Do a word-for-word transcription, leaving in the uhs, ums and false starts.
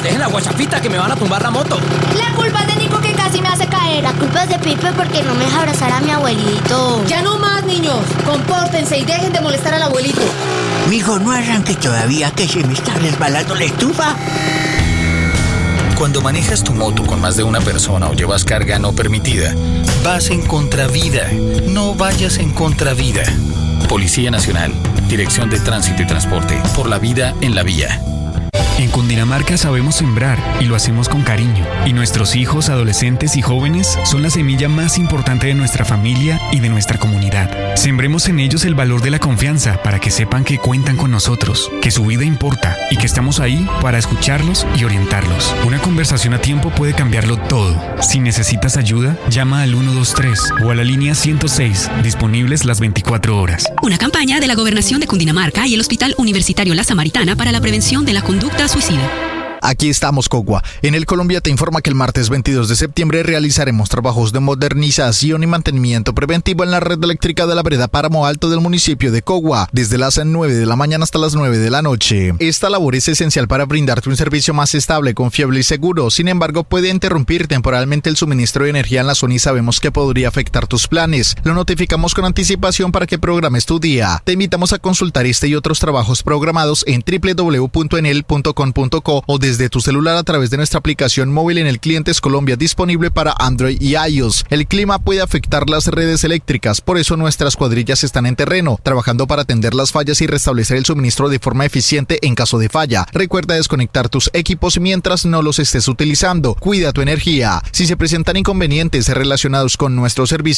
dejen la guachafita que me van a tumbar la moto. La culpa es de Nico que casi me hace caer. La culpa es de Pipe porque no me deja abrazar a mi abuelito. Ya no más, niños. Compórtense y dejen de molestar al abuelito. Mijo, no arranque todavía que se me está resbalando la estufa. Cuando manejas tu moto con más de una persona o llevas carga no permitida, vas en contravía. No vayas en contravía. Policía Nacional, Dirección de Tránsito y Transporte, por la vida en la vía. En Cundinamarca sabemos sembrar y lo hacemos con cariño. Y nuestros hijos, adolescentes y jóvenes son la semilla más importante de nuestra familia y de nuestra comunidad. Sembremos en ellos el valor de la confianza para que sepan que cuentan con nosotros, que su vida importa y que estamos ahí para escucharlos y orientarlos. Una conversación a tiempo puede cambiarlo todo. Si necesitas ayuda, llama al uno dos tres o a la línea ciento seis, disponibles las veinticuatro horas. Una campaña de la Gobernación de Cundinamarca y el Hospital Universitario La Samaritana para la prevención de la conducta suicida. Aquí estamos, Cogua. En el Colombia te informa que el martes veintidós de septiembre realizaremos trabajos de modernización y mantenimiento preventivo en la red eléctrica de la vereda Páramo Alto del municipio de Cogua, desde las nueve de la mañana hasta las nueve de la noche. Esta labor es esencial para brindarte un servicio más estable, confiable y seguro. Sin embargo, puede interrumpir temporalmente el suministro de energía en la zona y sabemos que podría afectar tus planes. Lo notificamos con anticipación para que programes tu día. Te invitamos a consultar este y otros trabajos programados en doble u doble u doble u punto enel punto com punto co o desde tu celular a través de nuestra aplicación móvil en el Clientes Colombia, disponible para Android y iOS. El clima puede afectar las redes eléctricas, por eso nuestras cuadrillas están en terreno, trabajando para atender las fallas y restablecer el suministro de forma eficiente en caso de falla. Recuerda desconectar tus equipos mientras no los estés utilizando. Cuida tu energía. Si se presentan inconvenientes relacionados con nuestro servicio,